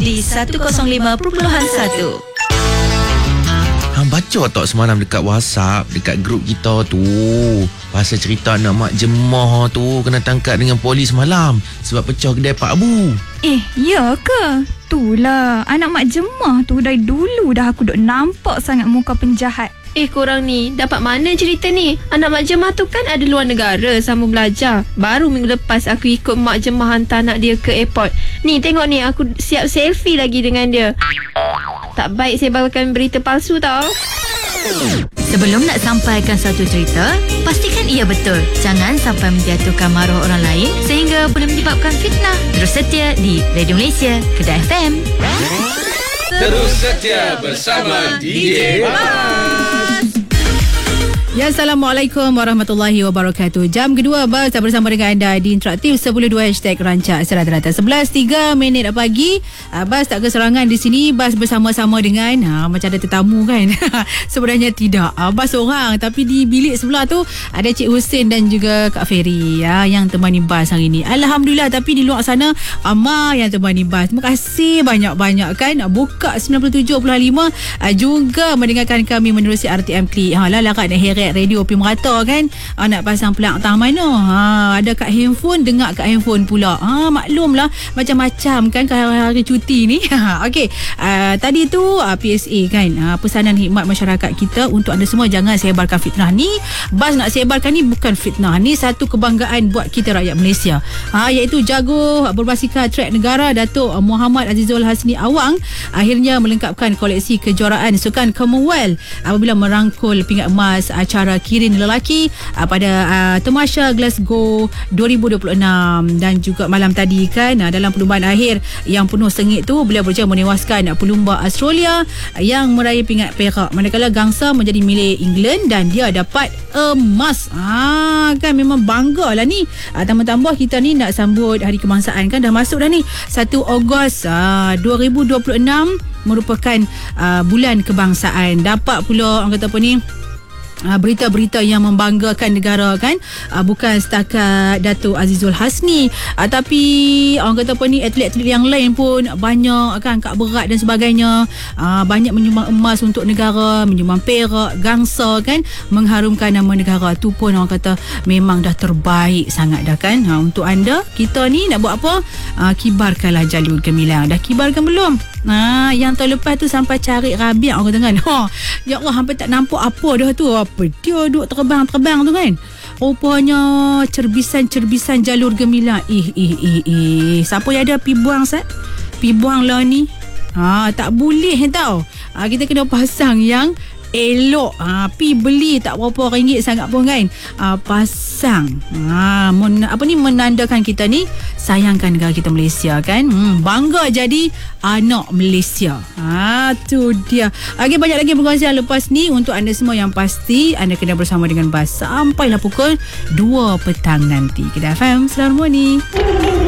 di 105.1. Hang baca tak semalam dekat WhatsApp, dekat grup kita tu, pasal cerita anak mak jemah tu kena tangkap dengan polis malam sebab pecah kedai Pak Abu. Ya ke? Itulah, anak mak jemah tu dari dulu dah aku duk nampak sangat muka penjahat. Korang ni dapat mana cerita ni? Anak mak jemah tu kan ada luar negara sama belajar. Baru minggu lepas aku ikut mak jemah hantar anak dia ke airport. Ni tengok ni, aku siap selfie lagi dengan dia. Tak baik sebarkan berita palsu tau. Sebelum nak sampaikan satu cerita, pastikan ia betul. Jangan sampai menjatuhkan maruah orang lain sehingga boleh menyebabkan fitnah. Terus setia di Radio Malaysia, Kedah FM. Terus setia bersama DJ Bas. Ya, Assalamualaikum warahmatullahi wabarakatuh. Jam kedua Bas bersama dengan anda di Interaktif 102 #Rancak Serata-Rata. 11.03 pagi. Bas tak keserangan di sini. Bas bersama-sama dengan macam ada tetamu kan. Sebenarnya tidak. Bas seorang, tapi di bilik sebelah tu ada Cik Hussein dan juga Kak Ferry yang temani Bas hari ini. Alhamdulillah, tapi di luar sana Amar yang temani Bas. Terima kasih banyak-banyak kan. Buka 97.5 juga mendengarkan kami menerusi RTM Klik. Larat dan heret radio pergi merata kan. Nak pasang pelang tang mana. Ada kat handphone, dengar kat handphone pula. Maklumlah macam-macam kan hari cuti ni. Okey. Tadi tu PSA kan. Pesanan khidmat masyarakat kita untuk anda semua, jangan sebarkan fitnah ni. Bas nak sebarkan ni bukan fitnah. Ni satu kebanggaan buat kita rakyat Malaysia. Iaitu jago berbasikal trek negara Datuk Muhammad Azizul Hasni Awang akhirnya melengkapkan koleksi kejuaraan sukan Commonwealth apabila merangkul pingat emas acara kirin lelaki pada Temasya Glasgow 2026. Dan juga malam tadi kan, dalam perlumbaan akhir yang penuh sengit tu, beliau berjaya menewaskan pelumba Australia yang meraih pingat perak, manakala gangsa menjadi milik England dan dia dapat emas. Kan memang bangga lah ni. Tambah-tambah kita ni nak sambut hari kebangsaan kan, dah masuk dah ni 1 Ogos 2026 merupakan bulan kebangsaan. Dapat pula orang kata apa ni, berita-berita yang membanggakan negara kan. Bukan setakat Datuk Azizul Hasni, tapi orang kata apa ni, atlet-atlet yang lain pun banyak kan, angkat berat dan sebagainya. Banyak menyumbang emas untuk negara, menyumbang perak, gangsa kan, mengharumkan nama negara. Tu pun orang kata memang dah terbaik sangat dah kan. Untuk anda, kita ni nak buat apa? Kibarkanlah jalur gemilang. Dah kibarkan belum? Yang tahun lepas tu sampai cari Rabiak orang kata kan. Ya Allah, hampir tak nampak apa dah tu. Apa dia duk terbang-terbang tu kan. Rupanya cerbisan-cerbisan jalur gemilang. Siapa yang ada pi buang Sat? Pi buang lah ni. Tak boleh tau. Kita kena pasang yang elok. Pi beli tak berapa ringgit sangat pun kan. Pasang. Menandakan kita ni sayangkan negara kita Malaysia kan. Bangga jadi anak Malaysia. Tu dia. Banyak lagi perkongsian lepas ni untuk anda semua. Yang pasti anda kena bersama dengan Bas sampailah pukul 2 petang nanti. Kedah FM, selamat morning.